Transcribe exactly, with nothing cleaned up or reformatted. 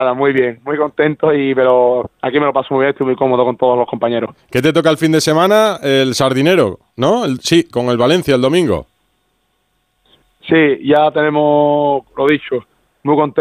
Nada, muy bien, muy contento, y pero aquí me lo paso muy bien, estoy muy cómodo con todos los compañeros. ¿Qué te toca el fin de semana? El Sardinero, ¿no? El, sí, con el Valencia el domingo. Sí, ya tenemos, lo dicho, muy contento.